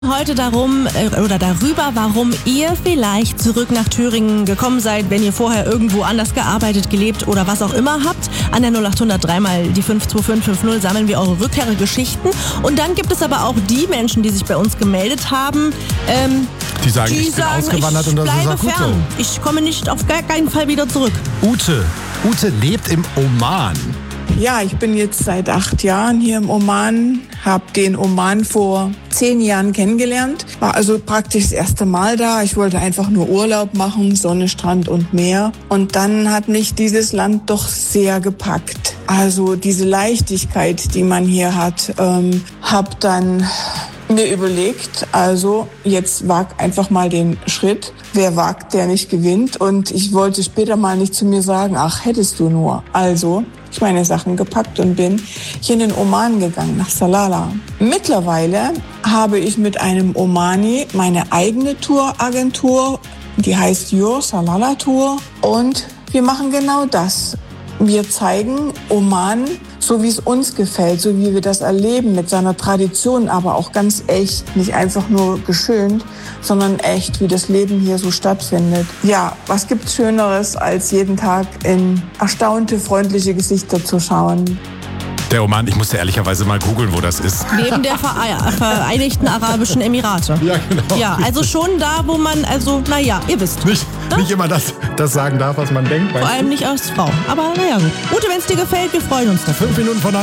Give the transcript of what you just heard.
Heute darum oder darüber, warum ihr vielleicht zurück nach Thüringen gekommen seid, wenn ihr vorher irgendwo anders gearbeitet, gelebt oder was auch immer habt. An der 0800 dreimal die 52550 sammeln wir eure Rückkehrgeschichten. Und dann gibt es aber auch die Menschen, die sich bei uns gemeldet haben, die sagen, ich bin ausgewandert und das ist auch gut so. Ich komme nicht auf gar keinen Fall wieder zurück. Ute lebt im Oman. Ja, ich bin jetzt seit 8 Jahren hier im Oman, habe den Oman vor 10 Jahren kennengelernt, war also praktisch das erste Mal da. Ich wollte einfach nur Urlaub machen, Sonne, Strand und Meer. Und dann hat mich dieses Land doch sehr gepackt. Also diese Leichtigkeit, die man hier hat, habe dann mir überlegt, also jetzt wag einfach mal den Schritt. Wer wagt, der nicht gewinnt. Und ich wollte später mal nicht zu mir sagen, ach, hättest du nur. Also ich meine Sachen gepackt und bin hier in den Oman gegangen, nach Salalah. Mittlerweile habe ich mit einem Omani meine eigene Touragentur, die heißt Your Salalah Tour. Und wir machen genau das. Wir zeigen Oman, so wie es uns gefällt, so wie wir das erleben, mit seiner Tradition, aber auch ganz echt, nicht einfach nur geschönt, sondern echt, wie das Leben hier so stattfindet. Ja, was gibt's Schöneres, als jeden Tag in erstaunte, freundliche Gesichter zu schauen? Der Oman, ich musste ehrlicherweise mal googeln, wo das ist. Neben der Vereinigten Arabischen Emirate. Ja, genau. Ja, also schon da, wo man, also, naja, ihr wisst. Nicht immer das sagen darf, was man denkt. Vor allem nicht als Frau. Aber naja, gut. Ute, wenn es dir gefällt, wir freuen uns dafür. 5 Minuten von